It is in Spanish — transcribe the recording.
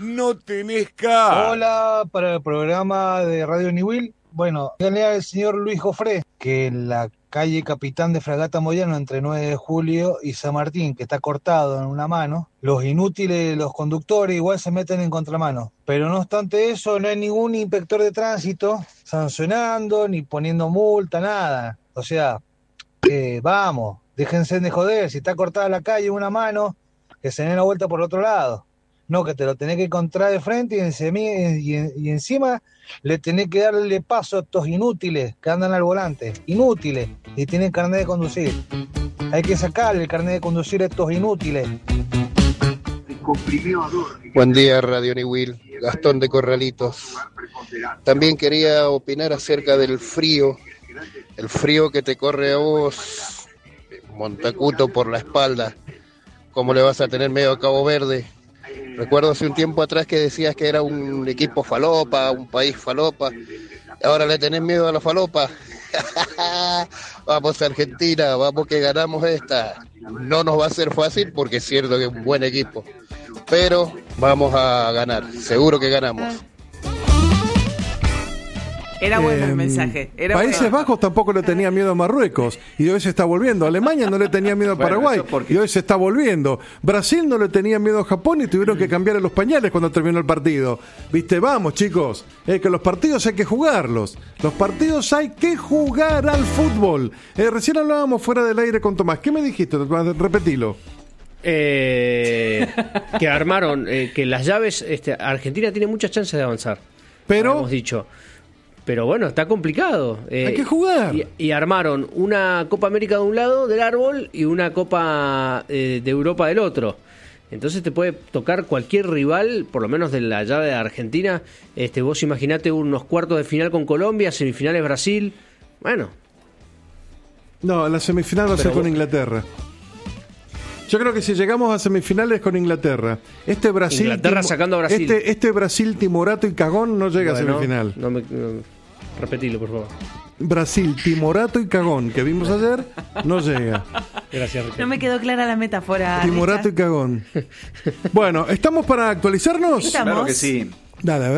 no tenés cara. Hola, para el programa de Radio Niwil. Bueno, díganle al señor Luis Jofré que en la calle Capitán de Fragata Moyano entre 9 de julio y San Martín, que está cortado en una mano, los inútiles, los conductores igual se meten en contramano. Pero no obstante eso, no hay ningún inspector de tránsito sancionando ni poniendo multa, nada. O sea, vamos, déjense de joder, si está cortada la calle en una mano, que se den la vuelta por el otro lado. No, que te lo tenés que encontrar de frente y encima le tenés que darle paso a estos inútiles que andan al volante. Inútiles. Y tienen carnet de conducir. Hay que sacarle el carnet de conducir a estos inútiles. Buen día, Radio Niwil. Gastón de Corralitos. También quería opinar acerca del frío. El frío que te corre a vos, Montacuto, por la espalda. ¿Cómo le vas a tener miedo a Cabo Verde? Recuerdo hace un tiempo atrás que decías que era un equipo falopa, un país falopa. Ahora le tenés miedo a la falopa. Vamos Argentina, vamos que ganamos esta. No nos va a ser fácil porque es cierto que es un buen equipo. Pero vamos a ganar, seguro que ganamos. Era bueno el mensaje. Era Países bueno. Bajos tampoco le tenía miedo a Marruecos y hoy se está volviendo. Alemania no le tenía miedo a Paraguay y hoy se está volviendo. Brasil no le tenía miedo a Japón y tuvieron que cambiar los pañales cuando terminó el partido. Viste, vamos chicos, que los partidos hay que jugarlos. Los partidos hay que jugar al fútbol. Recién hablábamos fuera del aire con Tomás. ¿Qué me dijiste? Repetilo. Que armaron, que las llaves, Argentina tiene muchas chances de avanzar. Pero hemos dicho. Pero bueno, está complicado. Hay que jugar. Y armaron una Copa América de un lado del árbol y una Copa de Europa del otro. Entonces te puede tocar cualquier rival, por lo menos de la llave de Argentina. Vos imaginate unos cuartos de final con Colombia, semifinales Brasil. Bueno. No, la semifinal va a ser con Inglaterra. Yo creo que si llegamos a semifinales con Inglaterra, Brasil, Inglaterra sacando a Brasil. Este Brasil timorato y cagón no llega a semifinal. Repetilo, por favor. Brasil timorato y cagón que vimos ayer no llega. Gracias, Ricardo. No me quedó clara la metáfora. Timorato y cagón. Bueno, ¿estamos para actualizarnos? Estamos. Claro que sí. Dale, a ver.